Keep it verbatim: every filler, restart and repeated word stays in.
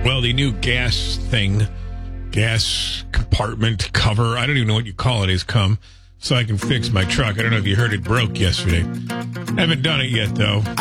Well, the new gas thing, gas compartment cover, I don't even know what you call it, has come so I can fix my truck. I don't know if you heard it broke yesterday. Haven't done it yet, though.